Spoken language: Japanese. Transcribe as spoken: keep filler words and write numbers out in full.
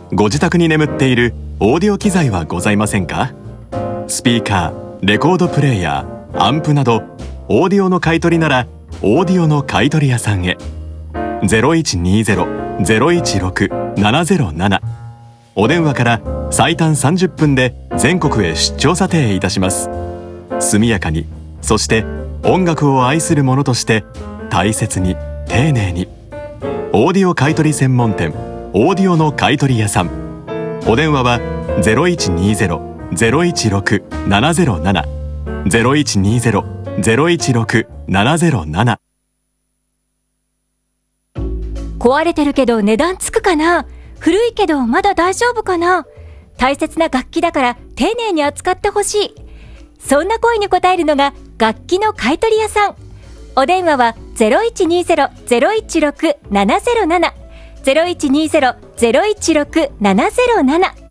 ご自宅に眠っているオーディオ機材はございませんか？スピーカー、レコードプレーヤー、アンプなどオーディオの買い取りならオーディオの買い取り屋さんへ。 ゼロいちにゼロ ゼロいちろく ななゼロなな お電話から最短さんじゅっぷんで全国へ出張査定いたします。速やかに、そして音楽を愛する者として大切に丁寧に。オーディオ買取専門店オーディオの買取屋さん。お電話は ゼロいちにゼロ ゼロいちろく ななゼロなな ゼロいちにゼロ ゼロいちろく ななゼロなな。 壊れてるけど値段つくかな、古いけどまだ大丈夫かな、大切な楽器だから丁寧に扱ってほしい、そんな声に応えるのが楽器の買取屋さん。お電話は ゼロいちにゼロ ゼロいちろく ななゼロなな ゼロいちにゼロ ゼロいちろく ななゼロなな